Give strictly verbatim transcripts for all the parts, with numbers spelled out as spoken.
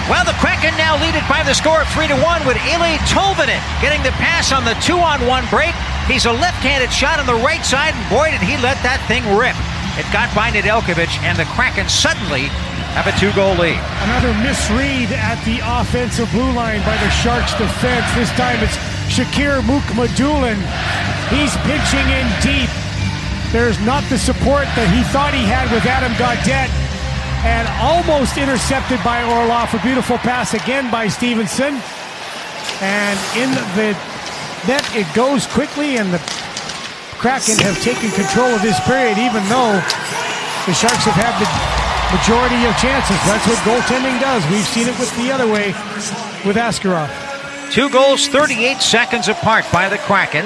Well, the Kraken now lead it by the score of three to one with Eeli Tolvanen getting the pass on the two-on-one break. He's a left-handed shot on the right side, and boy, did he let that thing rip. It got by Nedeljkovic, and the Kraken suddenly have a two-goal lead. Another misread at the offensive blue line by the Sharks defense. This time it's Shakir Mukhamadullin. He's pitching in deep. There's not the support that he thought he had with Adam Gaudette. And almost intercepted by Orlov. A beautiful pass again by Stevenson. And in the net, it goes quickly, and the Kraken have taken control of this period, even though the Sharks have had the majority of chances. That's what goaltending does. We've seen it with the other way with Askarov. Two goals, thirty-eight seconds apart by the Kraken.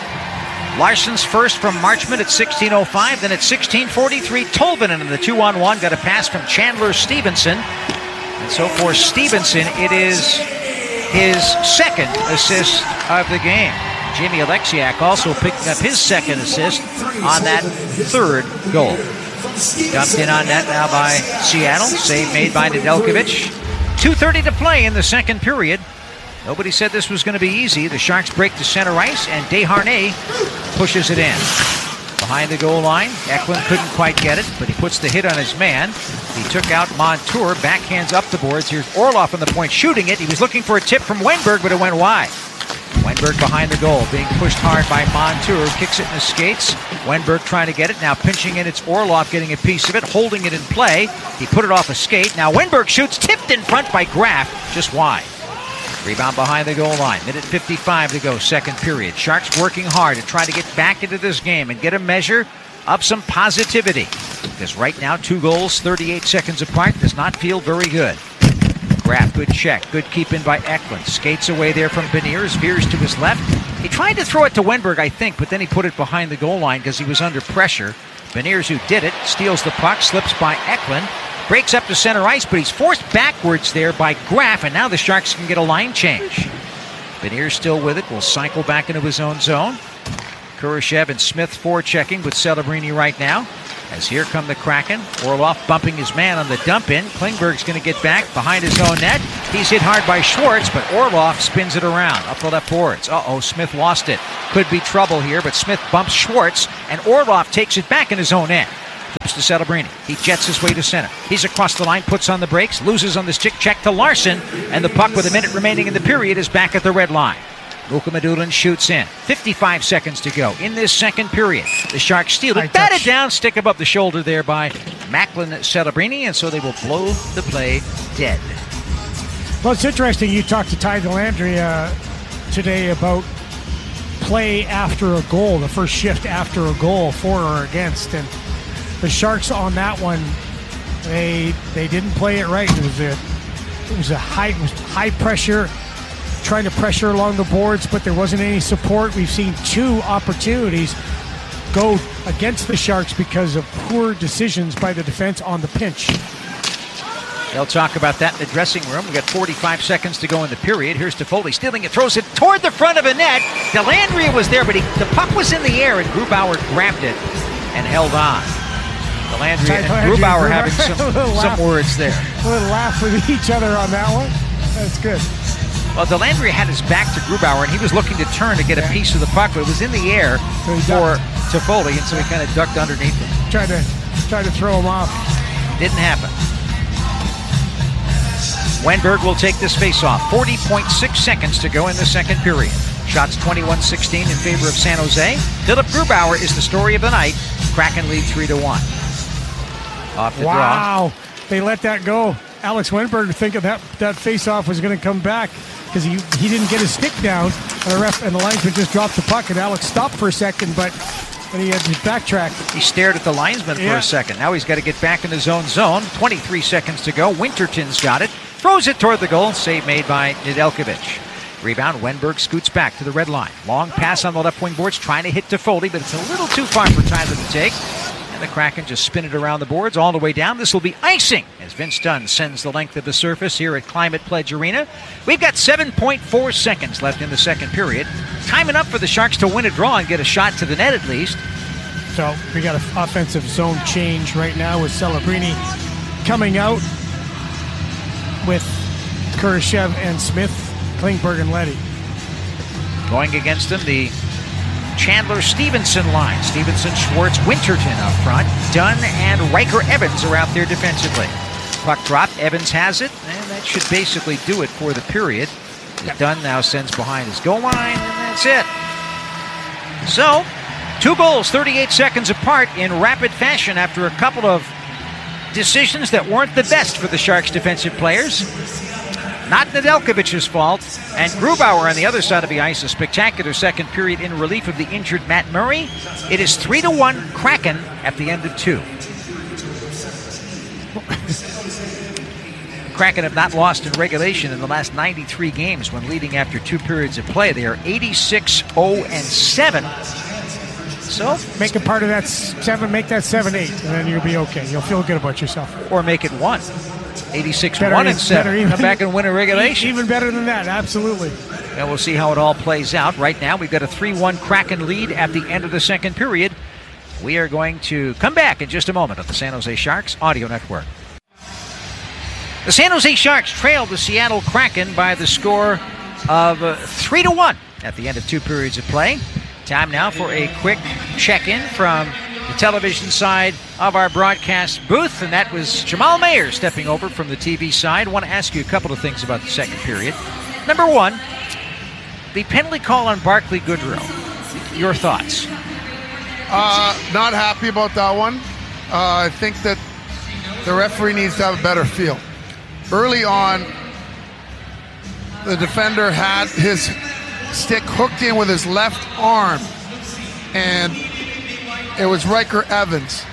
Larson's first from Marchment at sixteen oh five, then at sixteen forty-three, Tolvanen in the two-on-one got a pass from Chandler Stevenson. And so for Stevenson, it is his second assist of the game. Jamie Alexiak also picking up his second assist on that third goal. Dumped in on net now by Seattle. Save made by Nedeljkovic. two thirty to play in the second period. Nobody said this was going to be easy. The Sharks break to center ice, and Desharnais pushes it in. Behind the goal line, Eklund couldn't quite get it, but he puts the hit on his man. He took out Montour, backhands up the boards. Here's Orlov on the point, shooting it. He was looking for a tip from Wenberg, but it went wide. Wenberg behind the goal, being pushed hard by Montour, kicks it in his skates. Wenberg trying to get it, now pinching in. It's Orlov getting a piece of it, holding it in play. He put it off a skate. Now Wenberg shoots, tipped in front by Graf, just wide. Rebound behind the goal line. Minute fifty-five to go, second period. Sharks working hard to try to get back into this game and get a measure of some positivity. Because right now, two goals, thirty-eight seconds apart, does not feel very good. Graf, good check. Good keep in by Eklund. Skates away there from Beniers. Veers to his left. He tried to throw it to Wenberg, I think, but then he put it behind the goal line because he was under pressure. Beniers, who did it, steals the puck, slips by Eklund. Breaks up to center ice, but he's forced backwards there by Graf, and now the Sharks can get a line change. Beniers still with it, will cycle back into his own zone. Kurashev and Smith forechecking with Celebrini right now. As here come the Kraken. Orlov bumping his man on the dump in. Klingberg's going to get back behind his own net. He's hit hard by Schwartz, but Orlov spins it around up the left boards. Uh-oh, Smith lost it. Could be trouble here, but Smith bumps Schwartz, and Orlov takes it back in his own net. Flips to Celebrini. He jets his way to center. He's across the line, puts on the brakes, loses on the stick check to Larson, and the puck with a minute remaining in the period is back at the red line. Mukhamadullin shoots in. fifty-five seconds to go in this second period. The Sharks steal it, batted down, stick above the shoulder there by Macklin Celebrini, and so they will blow the play dead. Well, it's interesting. You talked to Ty Dellandrea uh, today about play after a goal, the first shift after a goal, for or against, and the Sharks on that one, they they didn't play it right. It was a it was a high it was high pressure, trying to pressure along the boards, but there wasn't any support. We've seen two opportunities go against the Sharks because of poor decisions by the defense on the pinch. They'll talk about that in the dressing room. We've got forty-five seconds to go in the period. Here's Toffoli stealing it, throws it toward the front of the net. Dellandrea was there, but he, the puck was in the air, and Grubauer grabbed it and held on. Dellandrea and Grubauer having some, some words there. A little laugh with each other on that one. That's good. Well, Dellandrea had his back to Grubauer, and he was looking to turn to get a piece of the puck, but it was in the air for Toffoli, and so he kind of ducked underneath him. Tried to, tried to throw him off. Didn't happen. Wenberg will take this face-off. forty point six seconds to go in the second period. Shots twenty-one sixteen in favor of San Jose. Philip Grubauer is the story of the night. Kraken lead three to one. Off the wow. draw. They let that go. Alex Wenberg thinking that that face-off was going to come back because he, he didn't get his stick down, and the ref and the linesman just dropped the puck, and Alex stopped for a second, but then he had to backtrack. He stared at the linesman yeah. for a second. Now he's got to get back in his own zone. twenty-three seconds to go. Winterton's got it. Throws it toward the goal. Save made by Nedeljkovic. Rebound. Wenberg scoots back to the red line. Long pass on the left wing boards, trying to hit Toffoli, but it's a little too far for Tyler to take. The Kraken just spin it around the boards all the way down. This will be icing as Vince Dunn sends the length of the surface here at Climate Pledge Arena. We've got seven point four seconds left in the second period. Time enough for the Sharks to win a draw and get a shot to the net at least. So we got an offensive zone change right now with Celebrini coming out with Kurashev and Smith, Klingberg and Leddy. Going against them, the Chandler-Stevenson line. Stevenson, Schwartz, Winterton up front. Dunn and Riker Evans are out there defensively. Puck drop, Evans has it, and that should basically do it for the period. Yep. Dunn now sends behind his goal line, and that's it. So, two goals, thirty-eight seconds apart in rapid fashion after a couple of decisions that weren't the best for the Sharks defensive players. Not Nedeljkovic's fault. And Grubauer on the other side of the ice, a spectacular second period in relief of the injured Matt Murray. It is three to one Kraken at the end of two. Kraken have not lost in regulation in the last ninety-three games when leading after two periods of play. They are eighty-six oh seven. So make it part of that seven, make that seven eight, and then you'll be okay. You'll feel good about yourself. Or make it one. eighty-six one and seven. Even, Come back and win a regulation. Even better than that, absolutely. And we'll see how it all plays out. Right now, we've got a three one Kraken lead at the end of the second period. We are going to come back in just a moment on the San Jose Sharks Audio Network. The San Jose Sharks trailed the Seattle Kraken by the score of uh, three to one at the end of two periods of play. Time now for a quick check-in from the television side of our broadcast booth, and that was Jamal Mayer stepping over from the T V side. I want to ask you a couple of things about the second period. Number one, the penalty call on Barclay Goodrow. Your thoughts? Uh, not happy about that one. Uh, I think that the referee needs to have a better feel. Early on, the defender had his stick hooked in with his left arm, and it was Riker Evans.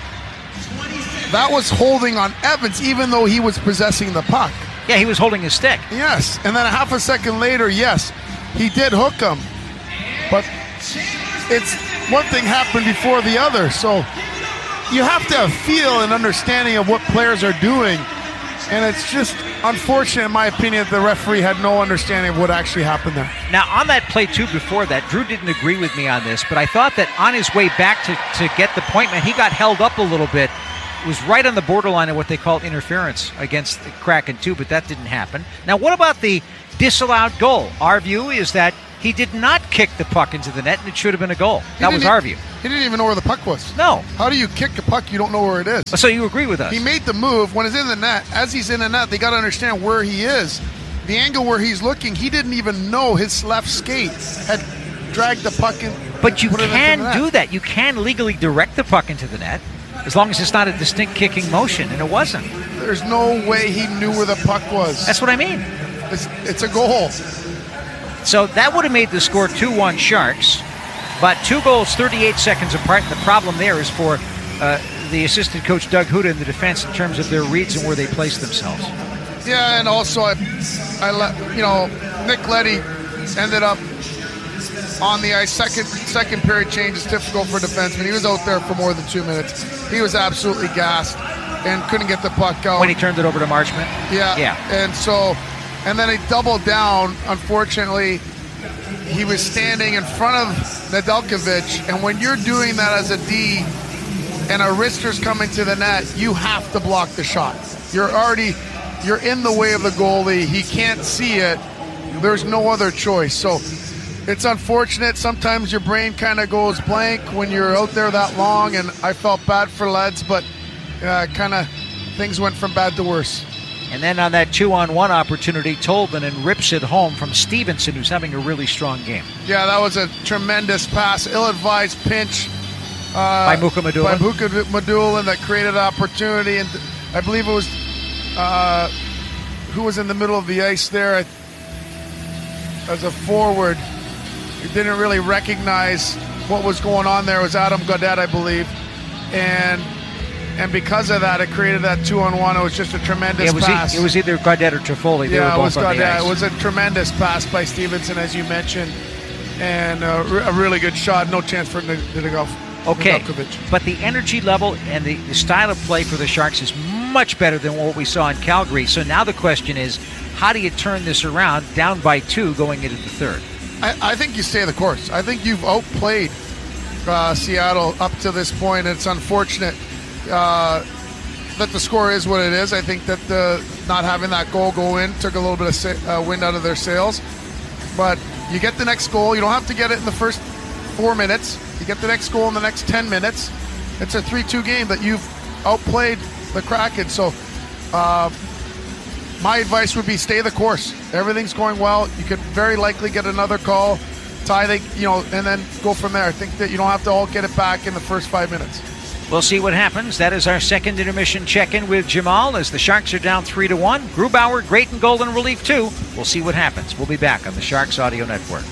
That was holding on Evans, even though he was possessing the puck. Yeah, he was holding his stick. Yes, and then a half a second later, yes, he did hook him. But it's one thing happened before the other, so you have to have feel and understanding of what players are doing. And it's just unfortunate, in my opinion, that the referee had no understanding of what actually happened there. Now, on that play, too, before that, Drew didn't agree with me on this, but I thought that on his way back to, to get the point, man, he got held up a little bit. It was right on the borderline of what they call interference against the Kraken, too, but that didn't happen. Now, what about the disallowed goal? Our view is that he did not kick the puck into the net, and it should have been a goal. He that was our view. He didn't even know where the puck was. No. How do you kick a puck you don't know where it is? So you agree with us? He made the move. When it's in the net, as he's in the net, they got to understand where he is. The angle where he's looking, he didn't even know his left skate had dragged the puck in. But you can do that. You can legally direct the puck into the net as long as it's not a distinct kicking motion, and it wasn't. There's no way he knew where the puck was. That's what I mean. It's, it's a goal. So that would have made the score two one Sharks, but two goals, thirty-eight seconds apart. And the problem there is for uh, the assistant coach Doug Huda in the defense in terms of their reads and where they place themselves. Yeah, and also I, I let you know Nick Leddy ended up on the ice. Second second period change is difficult for defenseman. He was out there for more than two minutes. He was absolutely gassed and couldn't get the puck out when he turned it over to Marchment. Yeah, yeah, and so. And then he doubled down. Unfortunately, he was standing in front of Nedeljkovic. And when you're doing that as a D and a wrister's coming to the net, you have to block the shot. You're already, you're in the way of the goalie. He can't see it. There's no other choice. So it's unfortunate. Sometimes your brain kind of goes blank when you're out there that long. And I felt bad for Leds, but uh, kind of things went from bad to worse. And then on that two-on-one opportunity, Tolvanen rips it home from Stevenson, who's having a really strong game. Yeah, that was a tremendous pass. Ill-advised pinch uh, by Mukhamadullin. By Mukhamadullin that created opportunity. And I believe it was uh, who was in the middle of the ice there as a forward. He didn't really recognize what was going on there. It was Adam Gaudette, I believe. And... And because of that, it created that two-on-one. It was just a tremendous it was pass. E- it was either Gaudette or Toffoli. They yeah, were it was both on the Gaudette. ice. It was a tremendous pass by Stevenson, as you mentioned, and a, re- a really good shot. No chance for Nedeljkovic. Okay, but the energy level and the, the style of play for the Sharks is much better than what we saw in Calgary. So now the question is, how do you turn this around, down by two, going into the third? I, I think you stay the course. I think you've outplayed uh, Seattle up to this point. It's unfortunate. Uh, that the score is what it is. I think that the not having that goal go in took a little bit of sa- uh, wind out of their sails. But you get the next goal. You don't have to get it in the first four minutes. You get the next goal in the next ten minutes. It's a three two game that you've outplayed the Kraken. So uh, my advice would be stay the course. Everything's going well. You could very likely get another call, tie the, you know, and then go from there. I think that you don't have to all get it back in the first five minutes. We'll see what happens. That is our second intermission check-in with Jamal as the Sharks are down three to one. Grubauer, great and goal in relief too. We'll see what happens. We'll be back on the Sharks Audio Network.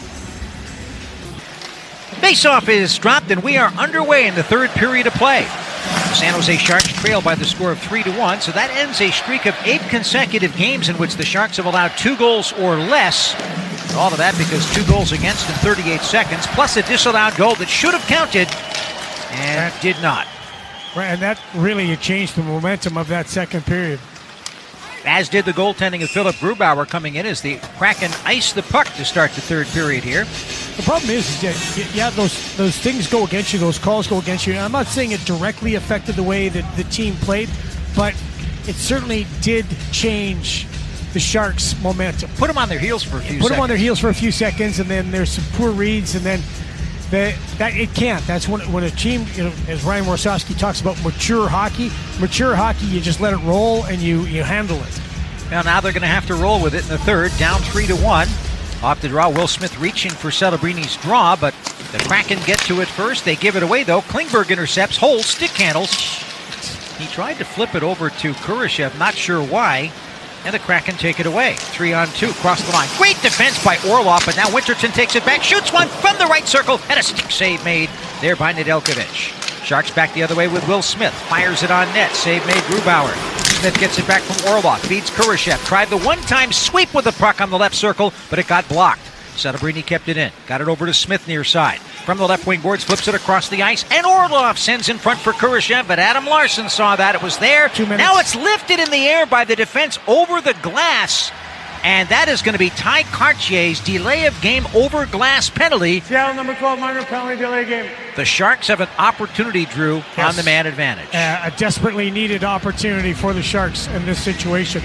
Face-off is dropped and we are underway in the third period of play. The San Jose Sharks trail by the score of three to one, so that ends a streak of eight consecutive games in which the Sharks have allowed two goals or less. All of that because two goals against in thirty-eight seconds, plus a disallowed goal that should have counted and did not. Right, and that really changed the momentum of that second period. As did the goaltending of Philip Grubauer coming in as the Kraken iced the puck to start the third period here. The problem is, is that, yeah, those those things go against you, those calls go against you. And I'm not saying it directly affected the way that the team played, but it certainly did change the Sharks' momentum. Put them on their heels for a few Put seconds. Put them on their heels for a few seconds, and then there's some poor reads, and then That, that it can't. That's when when a team, you know, as Ryan Warsawski talks about mature hockey. Mature hockey, you just let it roll and you you handle it. Well, now they're going to have to roll with it in the third, down three to one. Off the draw, Will Smith reaching for Celebrini's draw, but the Kraken get to it first. They give it away though. Klingberg intercepts, holds, stick handles. He tried to flip it over to Kurashev, not sure why. And the Kraken take it away. Three on two, cross the line. Great defense by Orlov, but now Winterton takes it back, shoots one from the right circle, and a stick save made there by Nedeljkovic. Sharks back the other way with Will Smith. Fires it on net. Save made Grubauer. Smith gets it back from Orlov. Feeds Kurashev. Tried the one-time sweep with the puck on the left circle, but it got blocked. Celebrini kept it in. Got it over to Smith near side. From the left wing boards, flips it across the ice, and Orlov sends in front for Kurashev, but Adam Larson saw that. It was there. Two minutes. Now it's lifted in the air by the defense over the glass, and that is going to be Ty Cartier's delay of game over glass penalty. Seattle number twelve, minor penalty delay game. The Sharks have an opportunity, Drew, Yes. on the man advantage. Uh, a desperately needed opportunity for the Sharks in this situation.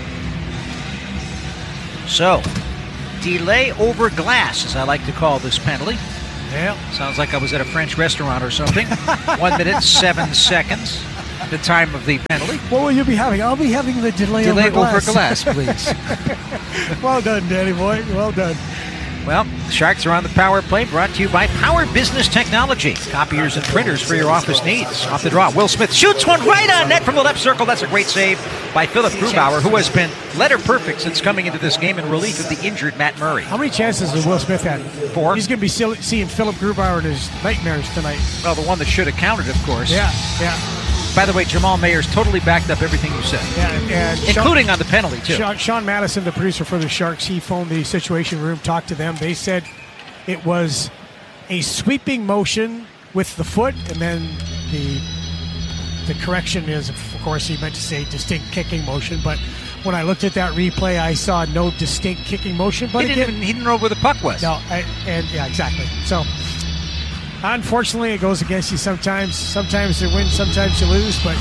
So, delay over glass, as I like to call this penalty. Yeah. Sounds like I was at a French restaurant or something. One minute, seven seconds, the time of the penalty. What will you be having? I'll be having the delay, Delay over glass. over glass, please. Well done, Danny boy. Well done. Well, the Sharks are on the power play, brought to you by Power Business Technology. Copiers and printers for your office needs. Off the draw, Will Smith shoots one right on net from the left circle. That's a great save by Philip Grubauer, who has been letter perfect since coming into this game in relief of the injured Matt Murray. How many chances has Will Smith had? Four. He's going to be see- seeing Philip Grubauer in his nightmares tonight. Well, the one that should have counted, of course. Yeah, yeah. By the way, Jamal Mayers totally backed up everything you said. Yeah, and including Sean, on the penalty, too. Sean, Sean Madison, the producer for the Sharks, he phoned the Situation Room, talked to them. They said it was a sweeping motion with the foot, and then the the correction is, of course, he meant to say distinct kicking motion, but when I looked at that replay, I saw no distinct kicking motion. But he didn't, again, even, he didn't know where the puck was. No, I, and yeah, exactly. So, unfortunately, it goes against you sometimes. Sometimes you win, sometimes you lose, but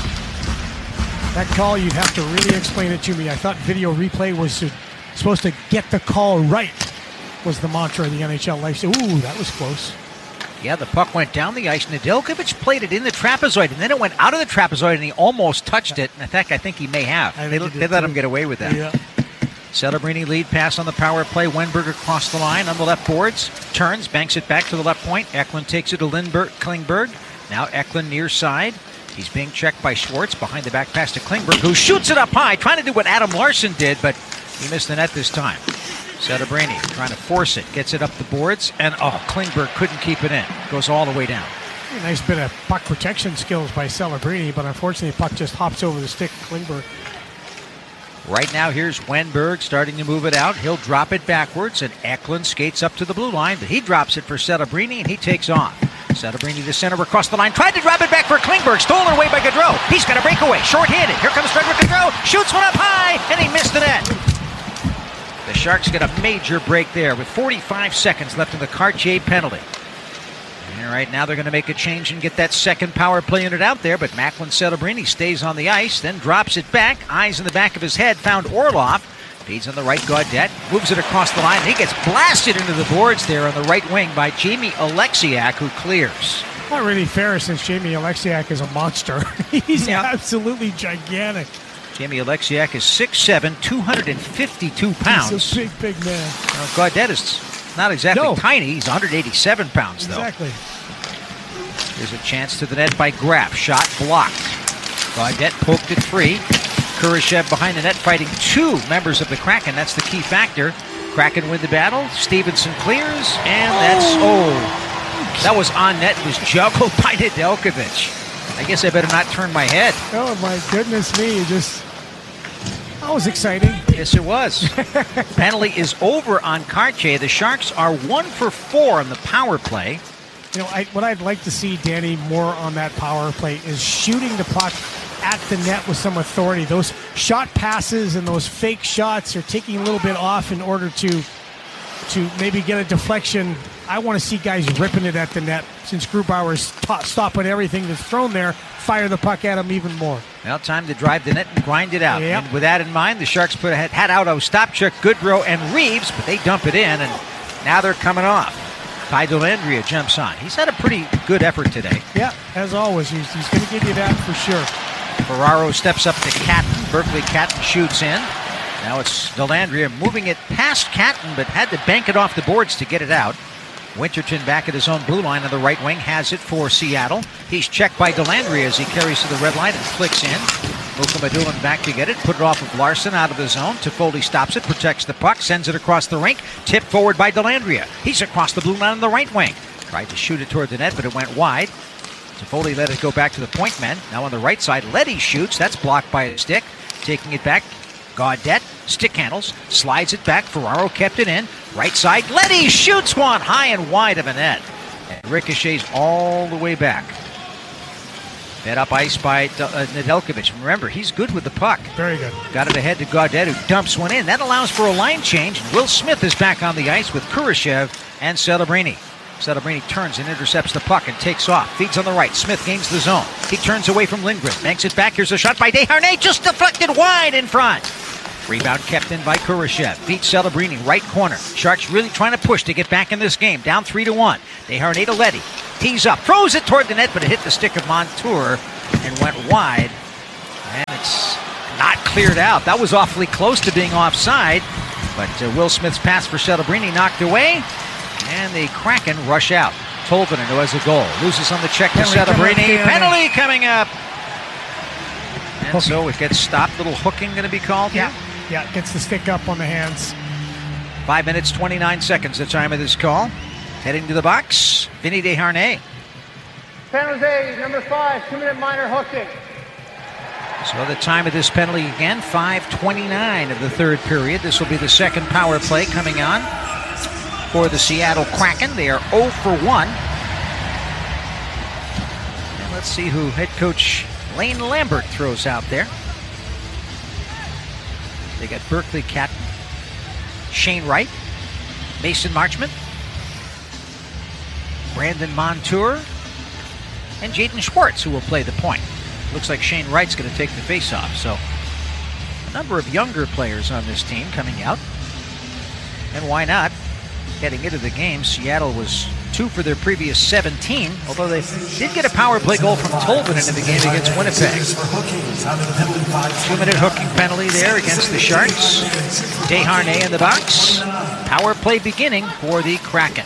that call, you'd have to really explain it to me. I thought video replay was supposed to get the call right, was the mantra of the N H L life. So, ooh, that was close. Yeah, the puck went down the ice. Nedeljkovic played it in the trapezoid, and then it went out of the trapezoid, and he almost touched it. In fact, I think he may have. I They, think he they did let too. him get away with that. Yeah. Celebrini lead pass on the power play. Wenberg across the line on the left boards. Turns, banks it back to the left point. Eklund takes it to Lindbergh, Klingberg. Now Eklund near side. He's being checked by Schwartz. Behind the back pass to Klingberg, who shoots it up high, trying to do what Adam Larson did, but he missed the net this time. Celebrini trying to force it. Gets it up the boards, and oh, Klingberg couldn't keep it in. Goes all the way down. A nice bit of puck protection skills by Celebrini, but unfortunately, the puck just hops over the stick. Klingberg. Right now, here's Wenberg starting to move it out. He'll drop it backwards, and Eklund skates up to the blue line, but he drops it for Celebrini, and he takes off. Celebrini to center across the line. Tried to drop it back for Klingberg. Stolen away by Gaudreau. He's got a breakaway. Short-handed. Here comes Frederick Gaudreau. Shoots one up high, and he missed the net. The Sharks get a major break there with forty-five seconds left in the Cartier penalty. All right, now they're going to make a change and get that second power play unit out there, but Macklin Celebrini stays on the ice, then drops it back. Eyes in the back of his head, found Orlov. Feeds on the right, Gaudette, moves it across the line. He gets blasted into the boards there on the right wing by Jamie Alexiak, who clears. Not really fair since Jamie Alexiak is a monster. He's yeah. absolutely gigantic. Jamie Alexiak is six foot seven, two hundred fifty-two pounds. He's a big, big man. Now, Gaudette is not exactly no. tiny. He's one hundred eighty-seven pounds, though. Exactly. There's a chance to the net by Graff. Shot blocked. Gaudette poked it free. Kurashev behind the net fighting two members of the Kraken. That's the key factor. Kraken win the battle. Stevenson clears. And that's, oh, that was on net. It was juggled by Nedeljkovic. I guess I better not turn my head. Oh, my goodness me. Just, that was exciting. Yes, it was. Penalty is over on Cartier. The Sharks are one for four on the power play. You know, I, what I'd like to see, Danny, more on that power play is shooting the puck at the net with some authority. Those shot passes and those fake shots are taking a little bit off in order to to maybe get a deflection. I want to see guys ripping it at the net. Since Grubauer's t- stopping everything that's thrown there, fire the puck at him even more. Well, time to drive the net and grind it out. Yep. And with that in mind, the Sharks put had, had out Ostapchuk, Goodrow, and Reeves, but they dump it in, and now they're coming off. Ty Dellandrea jumps on. He's had a pretty good effort today. Yeah, as always, he's, he's going to give you that for sure. Ferraro steps up to Catton. Berkeley Catton shoots in. Now it's Dellandrea moving it past Catton, but had to bank it off the boards to get it out. Winterton back at his own blue line on the right wing has it for Seattle. He's checked by Dellandrea as he carries to the red line and flicks in. Mukhamadullin back to get it, put it off of Larson out of the zone. Toffoli stops it, protects the puck, sends it across the rink. Tipped forward by Dellandrea. He's across the blue line on the right wing. Tried to shoot it toward the net, but it went wide. Toffoli let it go back to the point men. Now on the right side, Leddy shoots. That's blocked by a stick. Taking it back, Gaudette, stick handles, slides it back. Ferraro kept it in. Right side, Leddy shoots one high and wide of a net. And ricochets all the way back. Fed up ice by uh, Nedeljkovic. Remember, he's good with the puck. Very good. Got it ahead to Gaudette, who dumps one in. That allows for a line change. Will Smith is back on the ice with Kurashev and Celebrini. Celebrini turns and intercepts the puck and takes off. Feeds on the right. Smith gains the zone. He turns away from Lindgren. Banks it back. Here's a shot by Desharnais. Just deflected wide in front. Rebound kept in by Kurashev. Beats Celebrini. Right corner. Sharks really trying to push to get back in this game. Down three to one. Desharnais to Leddy. Tees up. Throws it toward the net, but it hit the stick of Montour and went wide. And it's not cleared out. That was awfully close to being offside. But uh, Will Smith's pass for Celebrini knocked away. And the Kraken rush out. Tolvanen, who has a goal, loses on the check to Celebrini. Penalty coming up. And hooking. So it gets stopped. Little hooking going to be called yeah. here? Yeah, gets the stick up on the hands. Five minutes, twenty-nine seconds, the time of this call. Heading to the box, Vinny Desharnais. Penalty, number five, two-minute minor hooking. So the time of this penalty again, five twenty-nine of the third period. This will be the second power play coming on for the Seattle Kraken. They are oh for one. And let's see who head coach Lane Lambert throws out there. They got Berkeley Catton, Shane Wright, Mason Marchment, Brandon Montour, and Jaden Schwartz, who will play the point. Looks like Shane Wright's going to take the faceoff. So a number of younger players on this team coming out. And why not? Heading into the game, Seattle was two for their previous seventeen, although they did get a power play goal from Tolvanen in the game against Winnipeg. Two-minute hooking penalty there against the Sharks. Desharnais in the box. Power play beginning for the Kraken.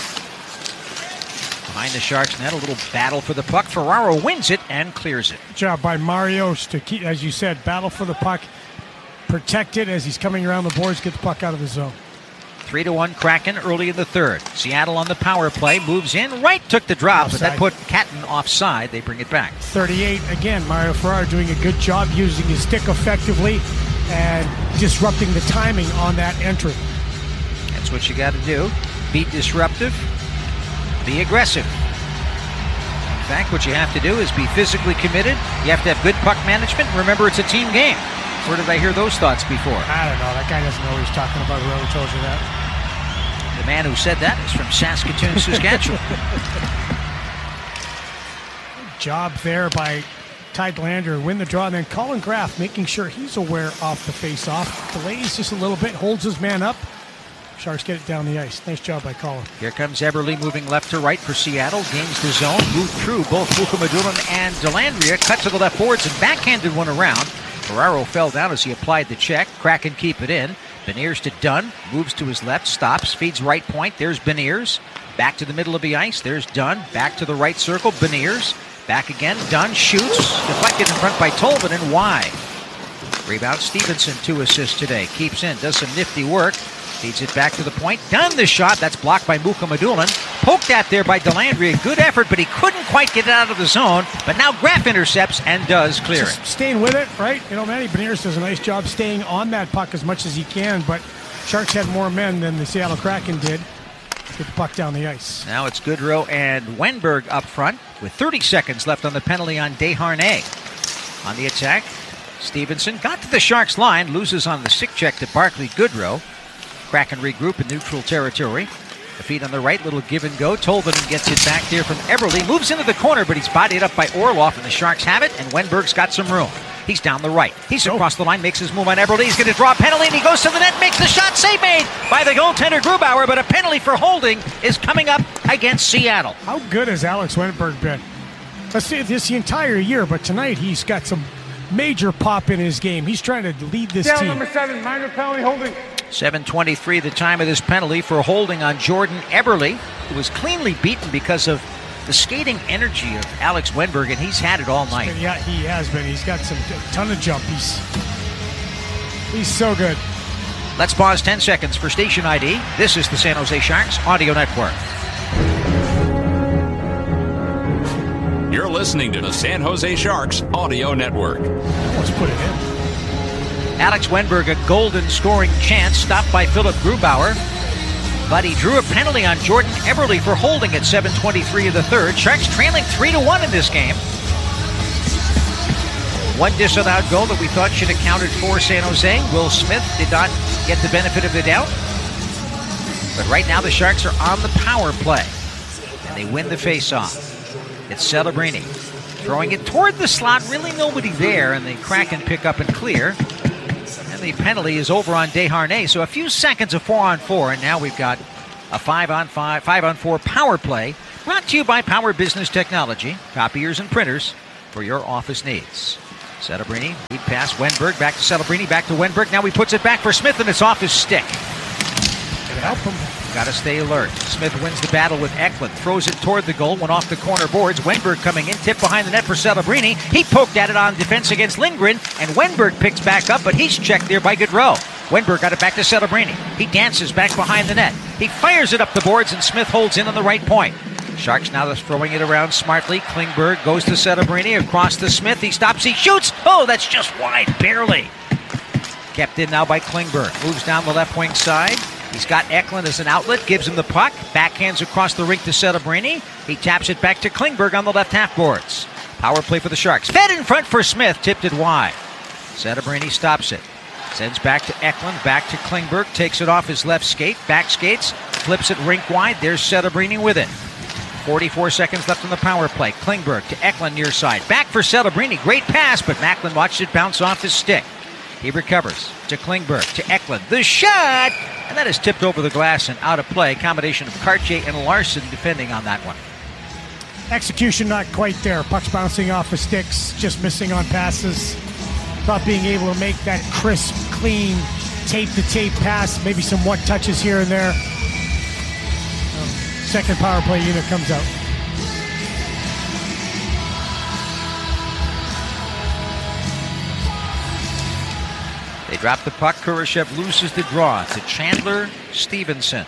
Behind the Sharks net, a little battle for the puck. Ferraro wins it and clears it. Good job by Marios to keep, as you said, battle for the puck. Protect it as he's coming around the boards, get the puck out of the zone. Three to one Kraken early in the third. Seattle on the power play, moves in. Wright took the drop, offside. But that put Catton offside. They bring it back. thirty-eight, again, Mario Ferraro doing a good job using his stick effectively and disrupting the timing on that entry. That's what you got to do. Be disruptive. Be aggressive. In fact, what you have to do is be physically committed. You have to have good puck management. Remember, it's a team game. Where did I hear those thoughts before? I don't know. That guy doesn't know what he's talking about. Whoever told you that. The man who said that is from Saskatoon, Saskatchewan. job there by Ty Dellandrea, win the draw, and then Colin Graff making sure he's aware off the face-off. Delays just a little bit, holds his man up. Sharks get it down the ice. Nice job by Colin. Here comes Eberle moving left to right for Seattle. Gains the zone. Moved through both Mukhamadullin and Dellandrea. Cut to the left boards and backhanded one around. Ferraro fell down as he applied the check. Kraken keep it in. Beniers to Dunn. Moves to his left. Stops. Feeds right point. There's Beniers. Back to the middle of the ice. There's Dunn. Back to the right circle. Beniers. Back again. Dunn shoots. Deflected in front by Tolvin and wide. Rebound Stevenson. Two assists today. Keeps in. Does some nifty work. Feeds it back to the point. Done the shot. That's blocked by Mukhamadullin. Poked at there by Dellandrea. Good effort, but he couldn't quite get it out of the zone. But now Graff intercepts and does clear Just it. Staying with it, right? You know, Manny Beniers does a nice job staying on that puck as much as he can, but Sharks had more men than the Seattle Kraken did. Get the puck down the ice. Now it's Goodrow and Wenberg up front with thirty seconds left on the penalty on Desharnais. On the attack, Stevenson got to the Sharks line, loses on the stick check to Barclay Goodrow. Kraken regroup in neutral territory. The feet on the right, little give and go. Tolvin gets it back there from Eberle. Moves into the corner, but he's bodied up by Orlov, and the Sharks have it, and Wenberg's got some room. He's down the right. He's across the line, makes his move on Eberle. He's going to draw a penalty, and he goes to the net, makes the shot. Save made by the goaltender Grubauer, but a penalty for holding is coming up against Seattle. How good has Alex Wenberg been? Let's say this the entire year, but tonight he's got some major pop in his game. He's trying to lead this Down team. number seven, minor penalty holding. seven twenty-three the time of this penalty for holding on Jordan Eberle, who was cleanly beaten because of the skating energy of Alex Wenberg, and he's had it all night. Yeah, he has been. He's got some a ton of jump. He's, he's so good. Let's pause ten seconds for station I D. This is the San Jose Sharks Audio Network. You're listening to the San Jose Sharks Audio Network. Let's put it in. Alex Wenberg, a golden scoring chance, stopped by Philip Grubauer. But he drew a penalty on Jordan Eberle for holding at seven twenty-three of the third. Sharks trailing three to one in this game. One disallowed goal that we thought should have counted for San Jose. Will Smith did not get the benefit of the doubt. But right now the Sharks are on the power play. And they win the faceoff. It's Celebrini throwing it toward the slot. Really nobody there. And the Kraken pick up and clear. The penalty is over on Desharnais, so a few seconds of four on four, and now we've got a five on five, five on four power play, brought to you by Power Business Technology, copiers and printers for your office needs. Celebrini, lead pass, Wenberg, back to Celebrini, back to Wenberg. Now he puts it back for Smith, and it's off his stick. Can help him. Got to stay alert. Smith wins the battle with Eklund, throws it toward the goal, went off the corner boards. Wenberg coming in, tip behind the net for Celebrini. He poked at it on defense against Lindgren, and Wenberg picks back up, but he's checked there by Goodrow. Wenberg got it back to Celebrini. He dances back behind the net. He fires it up the boards, and Smith holds in on the right point. Sharks now just throwing it around smartly. Klingberg goes to Celebrini, across to Smith. He stops, he shoots. Oh, that's just wide, barely. Kept in now by Klingberg. Moves down the left wing side. He's got Eklund as an outlet, gives him the puck, backhands across the rink to Celebrini. He taps it back to Klingberg on the left half boards. Power play for the Sharks. Fed in front for Smith, tipped it wide. Celebrini stops it. Sends back to Eklund, back to Klingberg, takes it off his left skate, back skates, flips it rink wide. There's Celebrini with it. forty-four seconds left on the power play. Klingberg to Eklund near side. Back for Celebrini. Great pass, but Macklin watched it bounce off his stick. He recovers to Klingberg, to Eklund. The shot! And that is tipped over the glass and out of play. Combination of Cartier and Larson defending on that one. Execution not quite there. Pucks bouncing off the sticks, just missing on passes. Not being able to make that crisp, clean, tape-to-tape pass. Maybe some one touches here and there. Um, second power play unit comes out. They drop the puck. Kurashev loses the draw to Chandler Stevenson.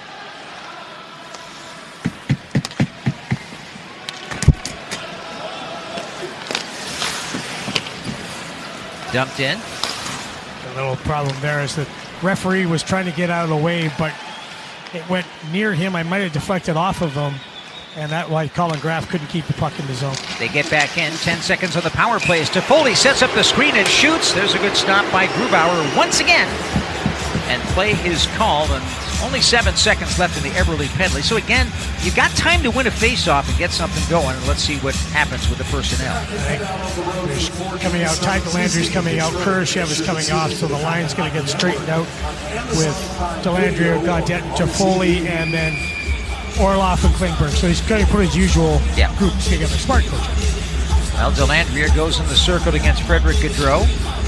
Dumped in. The little problem there is that referee was trying to get out of the way, but it went near him. I might have deflected off of him, and that's why Colin Graff couldn't keep the puck in the zone. They get back in. Ten seconds on the power play. Toffoli sets up the screen and shoots. There's a good stop by Grubauer once again. And play is called, and Only seven seconds left in the Eberle penalty. So again, you've got time to win a face-off and get something going. And let's see what happens with the personnel. There's coming out, Ty Dellandrea's coming out, Kurashev is coming off, so the line's going to get straightened out with Dellandrea, Gaudette, Toffoli, and then Orloff and Klingberg. So he's going to put his usual yeah. group together. Smart coaching. Well, Dellandrea goes in the circle against Frederick Gaudreau.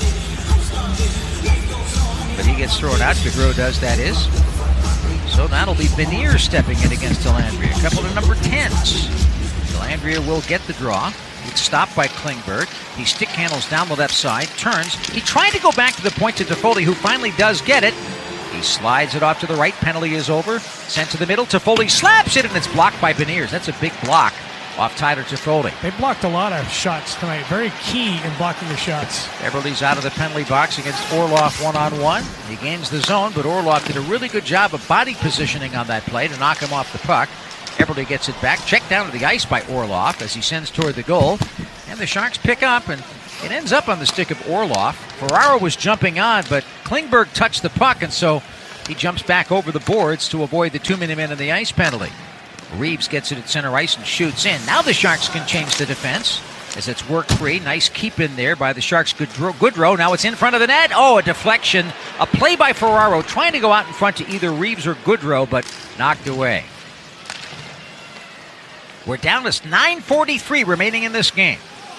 But he gets thrown out. Gaudreau does, that is. So that'll be Beniers stepping in against Dellandrea. A couple of number tens. Dellandrea will get the draw. It's stopped by Klingberg. He stick handles down the left side, turns. He tried to go back to the point to Toffoli, who finally does get it. He slides it off to the right. Penalty is over. Sent to the middle. Toffoli slaps it, and it's blocked by Beniers. That's a big block off Tyler Toffoli. They blocked a lot of shots tonight. Very key in blocking the shots. Eberle's out of the penalty box against Orloff one-on-one. He gains the zone, but Orloff did a really good job of body positioning on that play to knock him off the puck. Eberle gets it back, checked down to the ice by Orloff as he sends toward the goal. And the Sharks pick up, and it ends up on the stick of Orloff. Ferraro was jumping on, but Klingberg touched the puck, and so he jumps back over the boards to avoid the two-minute man in the ice penalty. Reeves gets it at center ice and shoots in. Now the Sharks can change the defense as it's work free. Nice keep in there by the Sharks. Goodrow. Goodrow. Now it's in front of the net. Oh, a deflection. A play by Ferraro trying to go out in front to either Reeves or Goodrow, but knocked away. We're down to nine forty-three remaining in this game.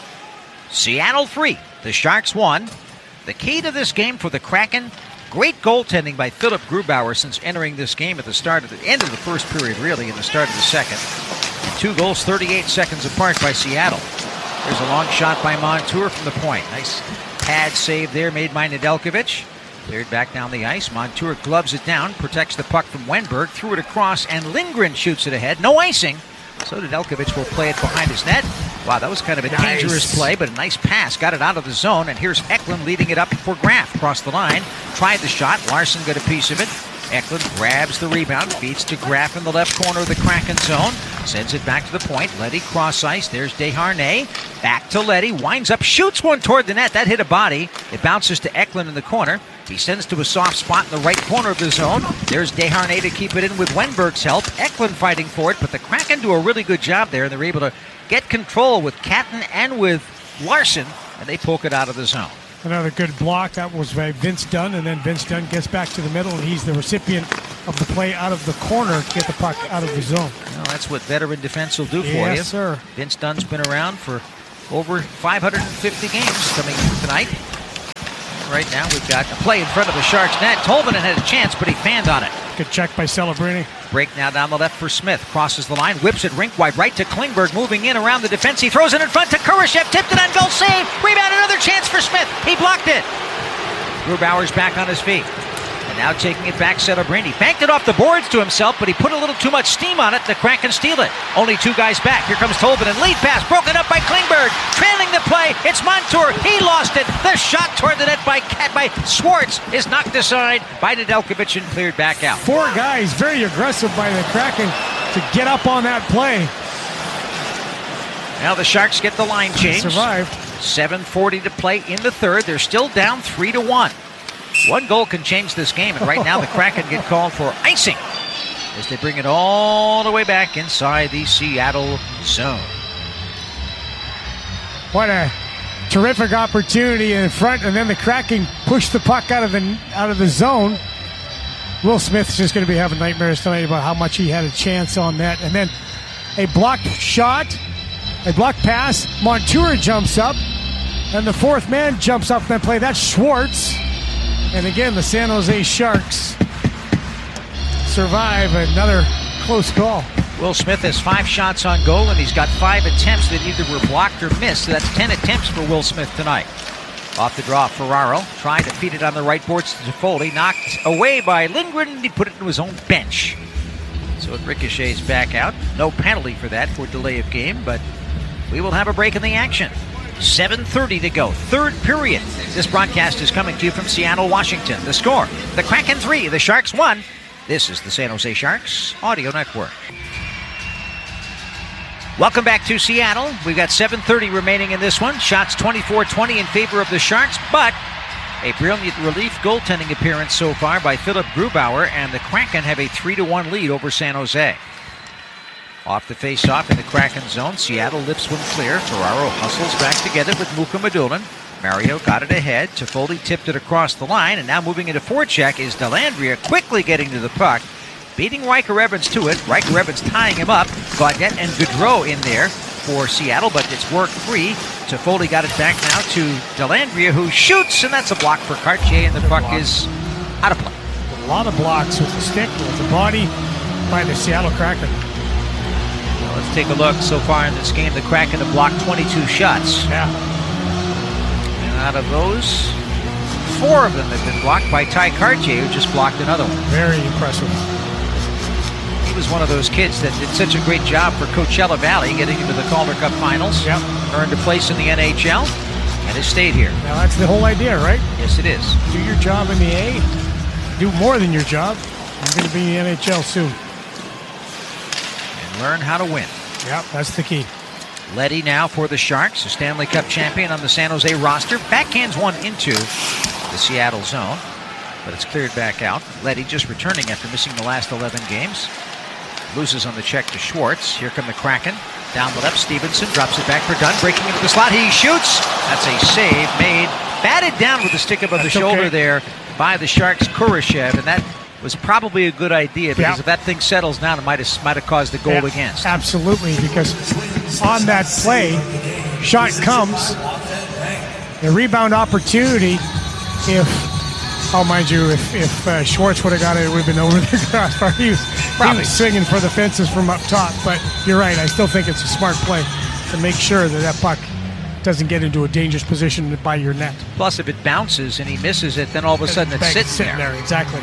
Seattle three. The Sharks one. The key to this game for the Kraken, great goaltending by Philip Grubauer since entering this game at the start of the end of the first period, really, and the start of the second. And two goals thirty-eight seconds apart by Seattle. There's a long shot by Montour from the point. Nice pad save there made by Nedeljkovic. Cleared back down the ice. Montour gloves it down, protects the puck from Wenberg, threw it across, and Lindgren shoots it ahead. No icing. So Nedeljkovic will play it behind his net. Wow, that was kind of a nice. dangerous play, but a nice pass. Got it out of the zone, and here's Eklund leading it up for Graf across the line. Tried the shot. Larson got a piece of it. Eklund grabs the rebound, feeds to Graf in the left corner of the Kraken zone. Sends it back to the point. Leddy cross ice. There's Desharnais. Back to Leddy. Winds up, shoots one toward the net. That hit a body. It bounces to Eklund in the corner. He sends to a soft spot in the right corner of the zone. There's Desharnais to keep it in with Wenberg's help. Eklund fighting for it, but the Kraken do a really good job there, and they're able to get control with Catton and with Larson, and they poke it out of the zone. Another good block. That was by Vince Dunn, and then Vince Dunn gets back to the middle, and he's the recipient of the play out of the corner to get the puck out of the zone. Well, that's what veteran defense will do for yes, you. Yes, sir. Vince Dunn's been around for over five hundred fifty games coming tonight. Right now we've got a play in front of the Sharks net. Tolvanen had a chance, but he fanned on it. Good check by Celebrini. Break now down the left for Smith. Crosses the line, whips it rink wide right to Klingberg, moving in around the defense. He throws it in front to Kurashev, tipped it on goal, save, rebound, another chance for Smith. He blocked it. Grubauer's back on his feet. And now taking it back, Celebrini. Banked it off the boards to himself, but he put a little too much steam on it. The Kraken steal it. Only two guys back. Here comes Tolvanen. Lead pass broken up by Klingberg. Trailing the play. It's Montour. He lost it. The shot toward the net by Cat by Schwartz is knocked aside by Nedeljkovic and cleared back out. Four guys very aggressive by the Kraken to get up on that play. Now the Sharks get the line change. Survived. seven forty to play in the third. They're still down three to one. One goal can change this game, and right now the Kraken get called for icing as they bring it all the way back inside the Seattle zone. What a terrific opportunity in front, and then the Kraken push the puck out of the out of the zone. Will Smith's just going to be having nightmares tonight about how much he had a chance on that. And then a blocked shot, a blocked pass. Montour jumps up, and the fourth man jumps up in that play. That's Schwartz. And again, the San Jose Sharks survive another close call. Will Smith has five shots on goal, and he's got five attempts that either were blocked or missed. So that's ten attempts for Will Smith tonight. Off the draw, Ferraro tried to feed it on the right boards to Toffoli. Knocked away by Lindgren, and he put it into his own bench. So it ricochets back out. No penalty for that for delay of game, but we will have a break in the action. seven thirty to go, third period. This broadcast is coming to you from Seattle, Washington. The score, the Kraken three, the Sharks one. This is the San Jose Sharks Audio Network. Welcome back to Seattle. We've got seven thirty remaining in this one. Shots twenty-four twenty in favor of the Sharks, but A brilliant relief goaltending appearance so far by Philip Grubauer, and the Kraken have a three to one lead over San Jose. Off the face-off in the Kraken zone, Seattle lifts one clear. Ferraro hustles back together with Mukhamadullin. Mario got it ahead. Toffoli tipped it across the line, and now moving into forecheck is Dellandrea, quickly getting to the puck, beating Riker Evans to it. Riker Evans tying him up. Gaudette and Gaudreau in there for Seattle, but it's work free. Toffoli got it back now to Dellandrea, who shoots, and that's a block for Cartier, and the puck is out of play. A lot of blocks with the stick, with the body by the Seattle Kraken. Well, let's take a look so far in this game. The Kraken have blocked twenty-two shots. Yeah. And out of those, four of them have been blocked by Ty Cartier, who just blocked another one. Very impressive. He was one of those kids that did such a great job for Coachella Valley, getting into the Calder Cup Finals. Yep. Earned a place in the N H L, and has stayed here. Now that's the whole idea, right? Yes, it is. Do your job in the A, do more than your job. You're going to be in the N H L soon. And learn how to win. Yep, that's the key. Leddy now for the Sharks, a Stanley Cup champion on the San Jose roster. Backhands one into the Seattle zone, but it's cleared back out. Leddy just returning after missing the last eleven games. Loses on the check to Schwartz. Here come the Kraken. Down the left, Stevenson drops it back for Dunn. Breaking into the slot, he shoots. That's a save made. Batted down with the stick above That's the shoulder okay. there by the Sharks' Kurashev, and that was probably a good idea, because yeah. if that thing settles down, it might have might have caused the goal yeah, against. Absolutely, because on that play, shot comes, the rebound opportunity, if, oh, mind you, if, if uh, Schwartz would have got it, it would have been over the crossbar. He was, he was swinging for the fences from up top, but you're right, I still think it's a smart play to make sure that that puck doesn't get into a dangerous position by your net. Plus, if it bounces and he misses it, then all of a sudden it's Bang, sitting, sitting there. there. Exactly.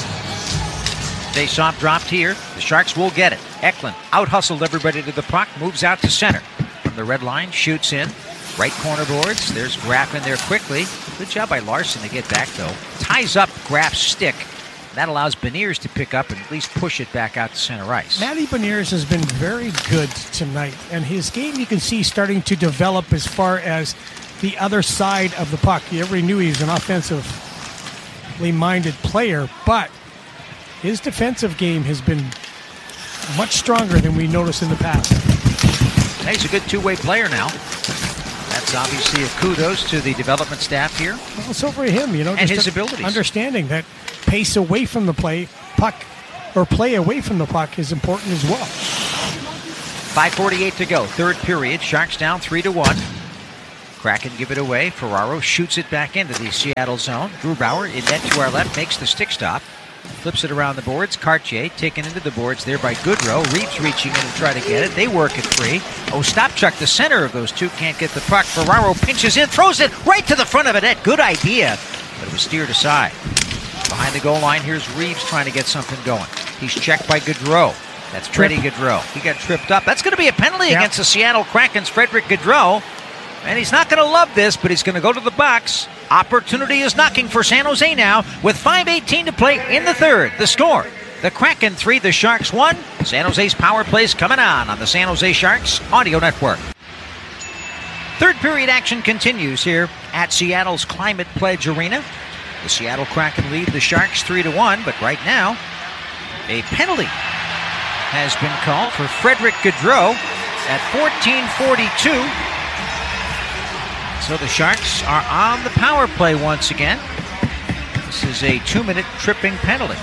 Face-off dropped here. The Sharks will get it. Eklund out-hustled everybody to the puck, moves out to center. From the red line, shoots in. Right corner boards. There's Graff in there quickly. Good job by Larson to get back, though. Ties up Graff's stick. That allows Beniers to pick up and at least push it back out to center ice. Matty Beniers has been very good tonight, and his game you can see starting to develop as far as the other side of the puck. Everybody knew he was an offensively minded player, but his defensive game has been much stronger than we noticed in the past. He's a good two-way player now. That's obviously a kudos to the development staff here. Well, it's over him, you know. And just his abilities. Understanding that pace away from the play, puck, or play away from the puck is important as well. five forty-eight to go, third period. Sharks down three to one. Kraken give it away. Ferraro shoots it back into the Seattle zone. Grubauer in net to our left makes the stick stop. Flips it around the boards. Cartier taken into the boards there by Gaudreau. Reeves reaching in to try to get it. They work it free. Ostapchuk, the center of those two, can't get the puck. Ferraro pinches in, throws it right to the front of a net. Good idea, but it was steered aside. Behind the goal line, here's Reeves trying to get something going. He's checked by Gaudreau. That's Freddie Gaudreau. He got tripped up. That's going to be a penalty yep. against the Seattle Kraken's Frederick Gaudreau. And he's not going to love this, but he's going to go to the box. Opportunity is knocking for San Jose now with five eighteen to play in the third. The score, the Kraken three, the Sharks one. San Jose's power plays coming on on the San Jose Sharks Audio Network. Third period action continues here at Seattle's Climate Pledge Arena. The Seattle Kraken lead the Sharks three to one, but right now, a penalty has been called for Frederick Gaudreau at fourteen forty-two. So the Sharks are on the power play once again. This is a two-minute tripping penalty.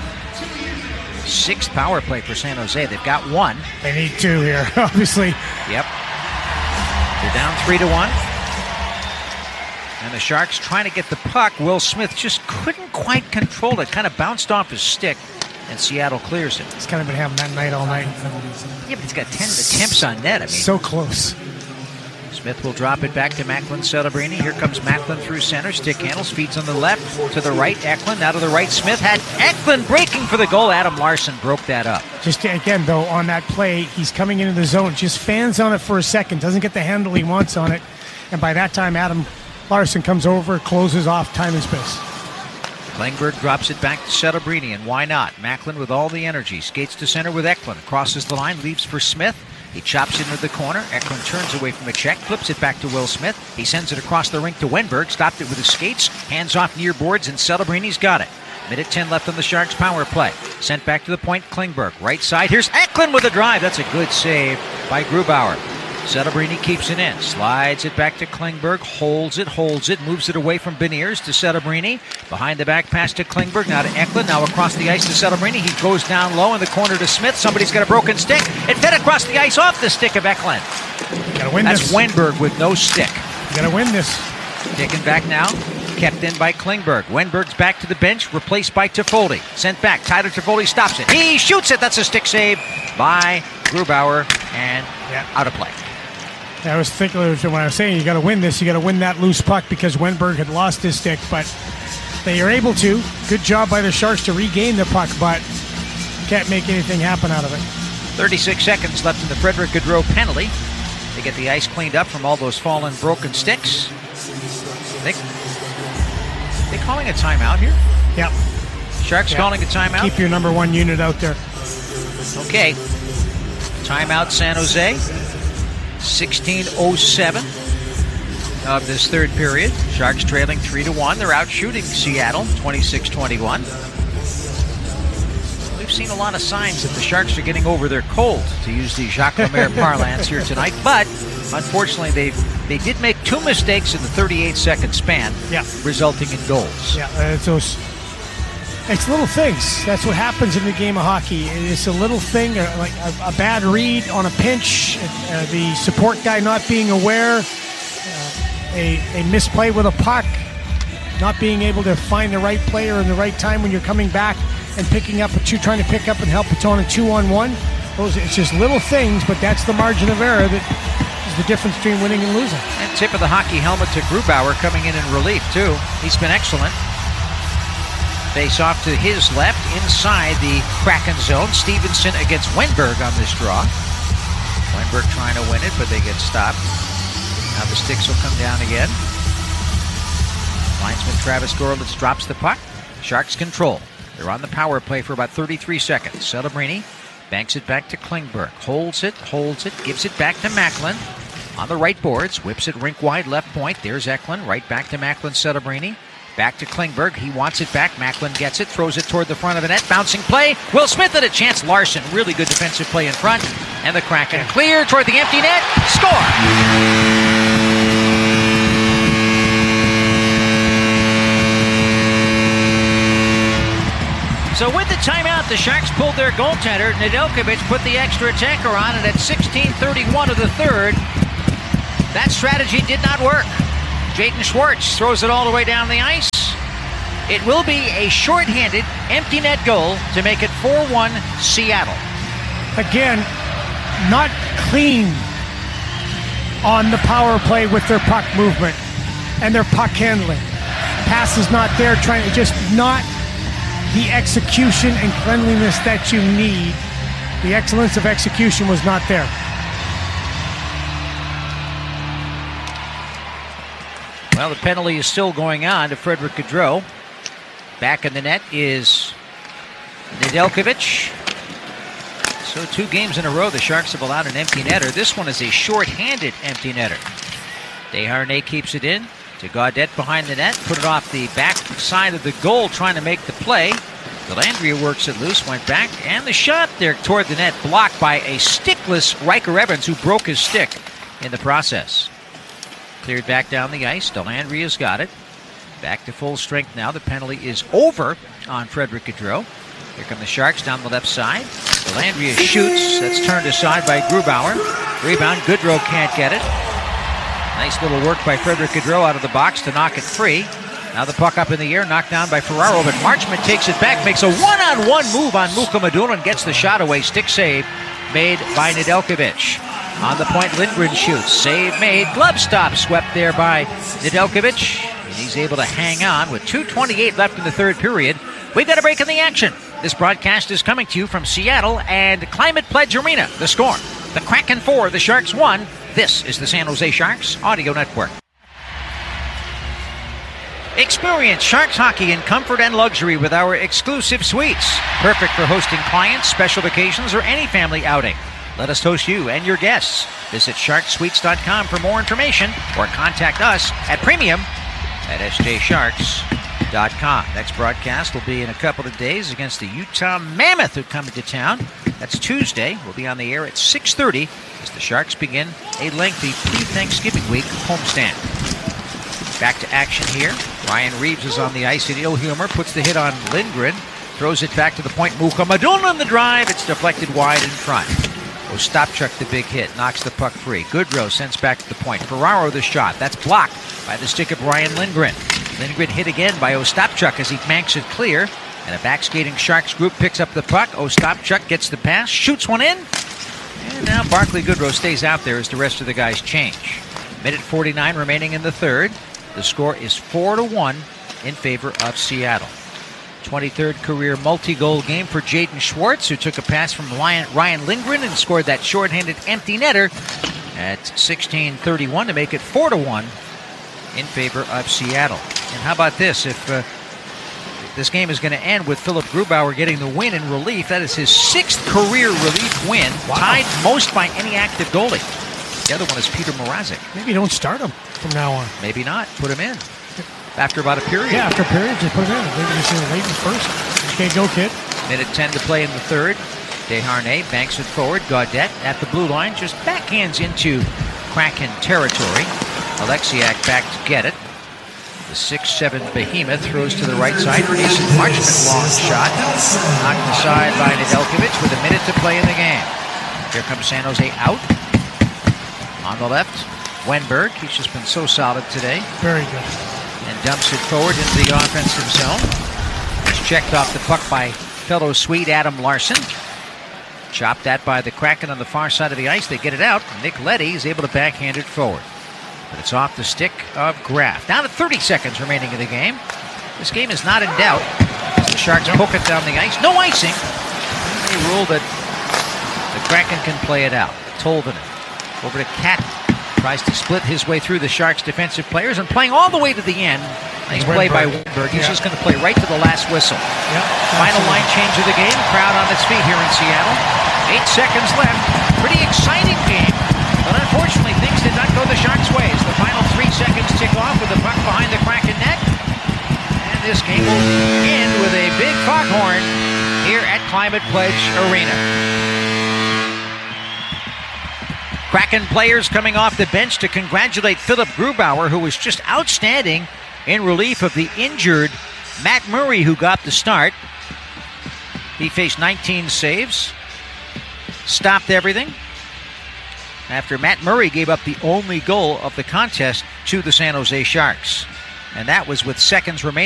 Sixth power play for San Jose. They've got one. They need two here, obviously. Yep. They're down three to one. And the Sharks trying to get the puck. Will Smith just couldn't quite control it. Kind of bounced off his stick, and Seattle clears it. It's kind of been having that night all night. Yeah, but he's got ten attempts on net. I mean, so close. Smith will drop it back to Macklin Celebrini. Here comes Macklin through center. Stick handles, feeds on the left. To the right, Eklund. Now to the right, Smith had Eklund breaking for the goal. Adam Larson broke that up. Just again, though, on that play, he's coming into the zone. Just fans on it for a second. Doesn't get the handle he wants on it. And by that time, Adam Larson comes over, closes off time and space. Klingberg drops it back to Celebrini, and why not? Macklin with all the energy. Skates to center with Eklund. Crosses the line, leaves for Smith. He chops into the corner. Eklund turns away from a check, flips it back to Will Smith. He sends it across the rink to Wenberg. Stopped it with his skates. Hands off near boards, and Celebrini's got it. Minute ten left on the Sharks' power play. Sent back to the point, Klingberg. Right side, here's Eklund with a drive. That's a good save by Grubauer. Celebrini keeps it in, slides it back to Klingberg, holds it, holds it, moves it away from Beniers to Celebrini. Behind the back pass to Klingberg, now to Eklund, now across the ice to Celebrini. He goes down low in the corner to Smith. Somebody's got a broken stick. It fed across the ice off the stick of Eklund. Gotta win That's this. Wenberg with no stick. You gotta win this. Taken back now, kept in by Klingberg. Wenberg's back to the bench, replaced by Toffoli. Sent back, Tyler Toffoli stops it. He shoots it. That's a stick save by Grubauer, and yeah. out of play. I was thinking when I was saying you got to win this, you got to win that loose puck because Wenberg had lost his stick, but they are able to. Good job by the Sharks to regain the puck, but can't make anything happen out of it. thirty-six seconds left in the Frederick Gaudreau penalty. They get the ice cleaned up from all those fallen, broken sticks. They, they calling a timeout here? Yep. Sharks yep. calling a timeout? Keep your number one unit out there. Okay. Timeout, San Jose. sixteen oh seven of this third period. Sharks trailing three to one. They're out shooting Seattle twenty-six twenty-one. We've seen a lot of signs that the Sharks are getting over their cold, to use the Jacques Lemaire parlance here tonight. But unfortunately, they they did make two mistakes in the thirty-eight second span, yeah. resulting in goals. Yeah, uh, it's those. It's little things. That's what happens in the game of hockey. It's a little thing, uh, like a, a bad read on a pinch, uh, the support guy not being aware, uh, a, a misplay with a puck, not being able to find the right player in the right time when you're coming back and picking up a two, trying to pick up and help a on a two-on-one. Those, it's just little things, but that's the margin of error that is the difference between winning and losing. And tip of the hockey helmet to Grubauer coming in in relief too. He's been excellent. Face off to his left inside the Kraken zone. Stevenson against Wenberg on this draw. Wenberg trying to win it, but they get stopped. Now the sticks will come down again. Linesman Travis Gorlitz drops the puck. Sharks control. They're on the power play for about thirty-three seconds. Celebrini banks it back to Klingberg. Holds it, holds it, gives it back to Macklin. On the right boards, whips it rink wide left point. There's Eklund, right back to Macklin Celebrini. Back to Klingberg. He wants it back. Macklin gets it, throws it toward the front of the net. Bouncing play. Will Smith at a chance. Larson, really good defensive play in front. And the Kraken clear toward the empty net. Score! So with the timeout, the Sharks pulled their goaltender. Nedeljkovic put the extra attacker on, and at sixteen thirty-one of the third, that strategy did not work. Jayden Schwartz throws it all the way down the ice. It will be a shorthanded, empty net goal to make it four one Seattle. Again, not clean on the power play with their puck movement and their puck handling. Pass is not there, trying to just not the execution and cleanliness that you need. The excellence of execution was not there. Well, the penalty is still going on to Frederick Gaudreau. Back in the net is Nedeljkovic. So two games in a row, the Sharks have allowed an empty netter. This one is a short-handed empty netter. Desharnais keeps it in to Gaudette behind the net. Put it off the back side of the goal, trying to make the play. Dellandrea works it loose, went back, and the shot there toward the net blocked by a stickless Riker Evans, who broke his stick in the process. Cleared back down the ice. Dellandrea's got it. Back to full strength now. The penalty is over on Frederick Gaudreau. Here come the Sharks down the left side. Dellandrea shoots. That's turned aside by Grubauer. Rebound. Gaudreau can't get it. Nice little work by Frederick Gaudreau out of the box to knock it free. Now the puck up in the air, knocked down by Ferraro, but Marchment takes it back, makes a one-on-one move on Mukhamadullin, gets the shot away. Stick save made by Nedeljkovic. On the point, Lindgren shoots. Save made. Glove stop swept there by Nedeljkovic. And he's able to hang on with two twenty-eight left in the third period. We've got a break in the action. This broadcast is coming to you from Seattle and Climate Pledge Arena. The score, the Kraken four, the Sharks one. This is the San Jose Sharks Audio Network. Experience Sharks hockey in comfort and luxury with our exclusive suites. Perfect for hosting clients, special occasions, or any family outing. Let us host you and your guests. Visit shark suites dot com for more information or contact us at premium at s j sharks dot com. Next broadcast will be in a couple of days against the Utah Mammoth, who come into town. That's Tuesday. We'll be on the air at six thirty as the Sharks begin a lengthy pre-Thanksgiving week homestand. Back to action here. Ryan Reeves is on the ice in ill humor, puts the hit on Lindgren, throws it back to the point. Mukhamadullin on the drive. It's deflected wide in front. Ostapchuk the big hit, knocks the puck free. Goodrow sends back to the point. Ferraro the shot. That's blocked by the stick of Brian Lindgren. Lindgren hit again by Ostapchuk as he banks it clear. And a back-skating Sharks group picks up the puck. Ostapchuk gets the pass, shoots one in. And now Barclay Goodrow stays out there as the rest of the guys change. Minute forty-nine remaining in the third. The score is four to one in favor of Seattle. twenty-third career multi-goal game for Jaden Schwartz, who took a pass from Ryan Lindgren and scored that shorthanded empty netter at sixteen thirty-one to make it four to one in favor of Seattle. And how about this? If uh, this game is going to end with Philip Grubauer getting the win in relief, that is his sixth career relief win, wow. Tied most by any active goalie. The other one is Peter Mrazek. Maybe don't start him from now on. Maybe not. Put him in. After about a period. Yeah, after a period, just put him in. Maybe just in the late in first. Okay, go, kid. Minute ten to play in the third. Desharnais banks it forward. Gaudette at the blue line just backhands into Kraken territory. Alexiak back to get it. The six seven behemoth throws to the right side. Mason Marchment long shot. Knocked aside by Nedeljkovic with a minute to play in the game. Here comes San Jose out. On the left, Wenberg. He's just been so solid today. Very good. And dumps it forward into the offensive zone. It's checked off the puck by fellow Swede Adam Larsson. Chopped that by the Kraken on the far side of the ice. They get it out. Nick Leddy is able to backhand it forward. But it's off the stick of Graf. Down to thirty seconds remaining in the game. This game is not in doubt. The Sharks poke it down the ice. No icing. They rule that the Kraken can play it out. Tolvanen over to Cat. Tries to split his way through the Sharks' defensive players and playing all the way to the end. Nice play by Wenberg. He's yeah. just going to play right to the last whistle. Yeah, Final line change of the game. Crowd on its feet here in Seattle. Eight seconds left. Pretty exciting game. But unfortunately, things did not go the Sharks' ways. The final three seconds tick off with the puck behind the Kraken net. And this game will end with a big foghorn here at Climate Pledge Arena. Kraken players coming off the bench to congratulate Philip Grubauer, who was just outstanding in relief of the injured Matt Murray, who got the start. He faced nineteen saves, stopped everything, after Matt Murray gave up the only goal of the contest to the San Jose Sharks. And that was with seconds remaining.